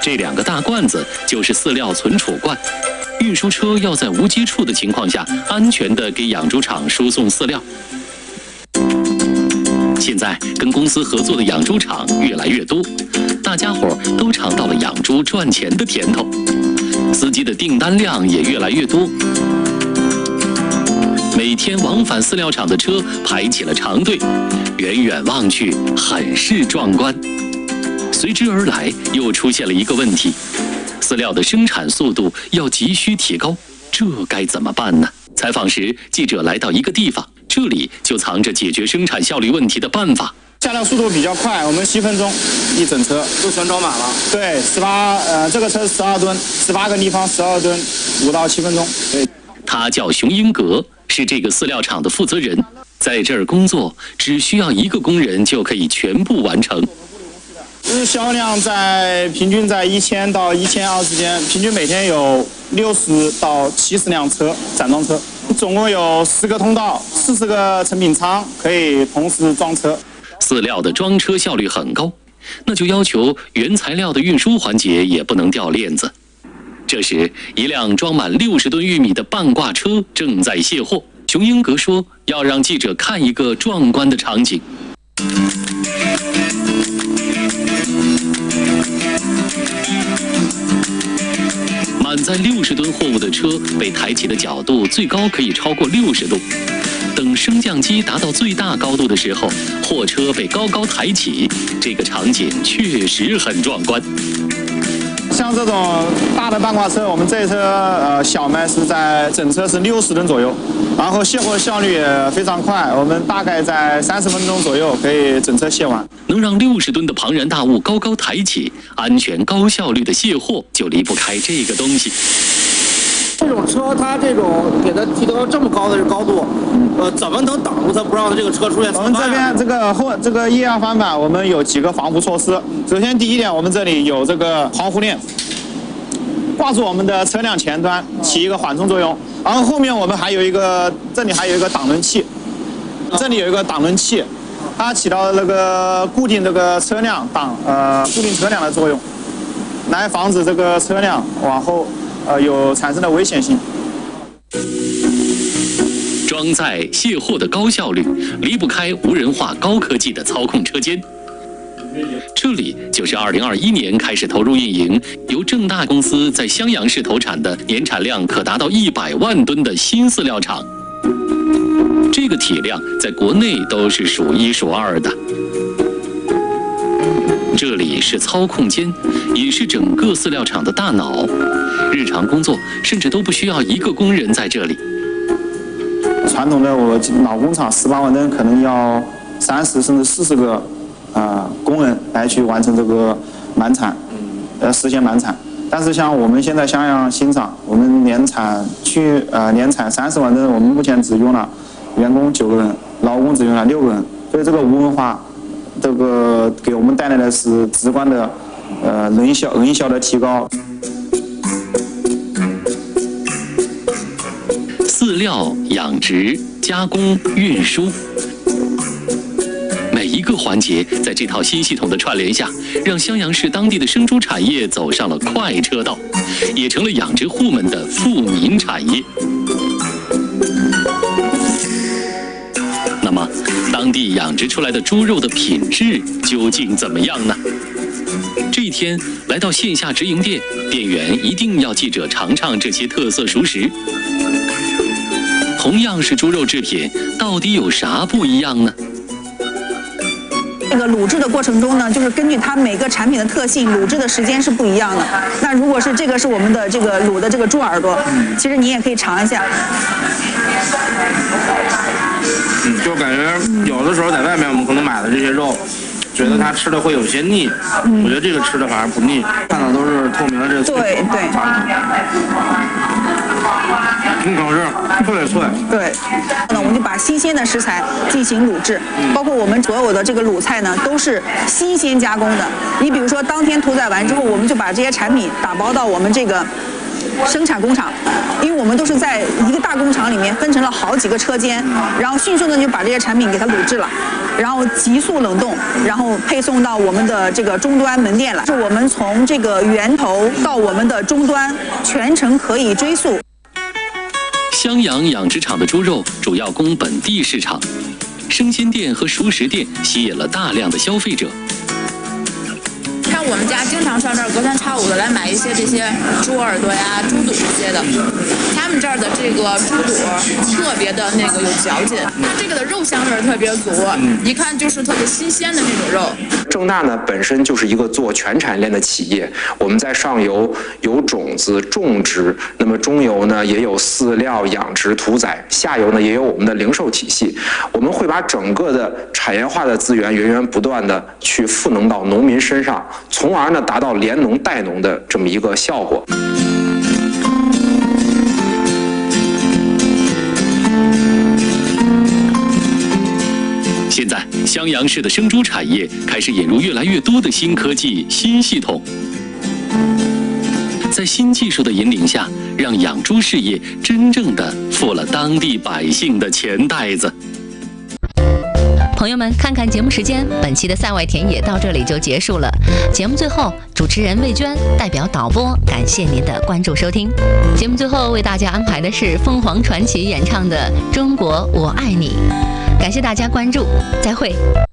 这2个大罐子就是饲料存储罐。运输车要在无接触的情况下，安全地给养猪场输送饲料。现在跟公司合作的养猪场越来越多，大家伙都尝到了养猪赚钱的甜头，司机的订单量也越来越多。每天往返饲料厂的车排起了长队，远远望去很是壮观。随之而来，又出现了一个问题：饲料的生产速度要急需提高，这该怎么办呢？采访时，记者来到一个地方，这里就藏着解决生产效率问题的办法。 下料速度比较快，我们7分钟一整车都全装满了。 对这个车12吨，18个立方12吨，5到7分钟。对， 他叫熊英格，是这个饲料厂的负责人，在这儿工作只需要1个工人就可以全部完成。 日销量平均在1000到1200之间，平均每天有60到70辆车散装车，总共有10个通道，40个成品仓可以同时装车。 饲料的装车效率很高，那就要求原材料的运输环节也不能掉链子。这时，一辆装满60吨玉米的半挂车正在卸货。熊英格说，要让记者看一个壮观的场景。满载60吨货物的车被抬起的角度最高可以超过60度。等升降机达到最大高度的时候，货车被高高抬起，这个场景确实很壮观。 像这种大的半挂车，我们这一车小麦是在整车是60吨左右，然后卸货效率也非常快，我们大概在30分钟左右可以整车卸完。 能让60吨的庞然大物高高抬起，安全高效率的卸货就离不开这个东西。 这种车它这种给它提高这么高的高度，怎么能挡住它不让它这个车出现侧翻？ 我们这边这个液压翻板，我们有几个防护措施。首先第一点，我们这里有这个防护链，挂住我们的车辆前端，起一个缓冲作用。然后后面我们这里还有一个挡轮器，这里有一个挡轮器，它起到那个固定这个车辆固定车辆的作用，来防止这个车辆往后有产生的危险性。 装载卸货的高效率离不开无人化高科技的操控车间。这里就是2021年开始投入运营，由正大公司在襄阳市投产的年产量可达到100万吨的新饲料厂。这个体量在国内都是数1数2的。这里是操控间，也是整个饲料厂的大脑。日常工作甚至都不需要1个工人在这里。 传统的老工厂18万吨可能要30甚至40个工人来去完成这个满产，实现满产。但是像我们现在襄阳新厂，我们年产30万吨，我们目前只用了员工9个人，劳工只用了6个人，所以这个无人化，这个给我们带来的是直观的人效的提高。 饲料养殖、加工、运输，每一个环节在这套新系统的串联下，让襄阳市当地的生猪产业走上了快车道，也成了养殖户们的富民产业。那么，当地养殖出来的猪肉的品质究竟怎么样呢？这一天来到线下直营店，店员一定要记者尝尝这些特色熟食。同样是猪肉制品，到底有啥不一样呢？ 这个卤制的过程中呢，就是根据它每个产品的特性，卤制的时间是不一样的。那如果是这个是我们的这个卤的这个猪耳朵，其实你也可以尝一下。 就感觉有的时候在外面我们可能买的这些肉，觉得它吃的会有些腻，我觉得这个吃的反而不腻，看到都是透明的这个脆口。 对。 口是特别脆。 对，那我们就把新鲜的食材进行卤制，包括我们所有的这个卤菜呢，都是新鲜加工的。你比如说当天屠宰完之后，我们就把这些产品打包到我们这个生产工厂，因为我们都是在一个大工厂里面分成了好几个车间，然后迅速的就把这些产品给它卤制了，然后急速冷冻，然后配送到我们的这个终端门店来。是我们从这个源头到我们的终端全程可以追溯。 襄阳养殖场的猪肉主要供本地市场，生鲜店和熟食店吸引了大量的消费者。 像我们家经常上这儿隔三差五的来买一些这些猪耳朵呀、猪肚这些的，他们这儿的这个猪肚特别的那个有嚼劲，这个的肉香味特别足，一看就是特别新鲜的那种肉。 正大呢本身就是一个做全产业链的企业，我们在上游有种子种植，那么中游呢也有饲料、养殖、屠宰，下游呢也有我们的零售体系。我们会把整个的产业化的资源源源不断的去赋能到农民身上，从而呢达到联农带农的这么一个效果。 现在，襄阳市的生猪产业开始引入越来越多的新科技、新系统，在新技术的引领下，让养猪事业真正的付了当地百姓的钱袋子。 朋友们，看看节目时间，本期的赛外田野到这里就结束了。节目最后，主持人魏娟代表导播感谢您的关注收听。节目最后为大家安排的是凤凰传奇演唱的《中国我爱你》，感谢大家关注，再会。